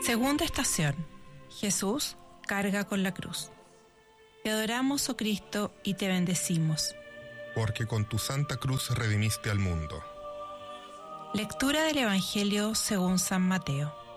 Segunda estación. Jesús carga con la cruz. Te adoramos, oh Cristo, y te bendecimos. Porque con tu santa cruz redimiste al mundo. Lectura del Evangelio según San Mateo.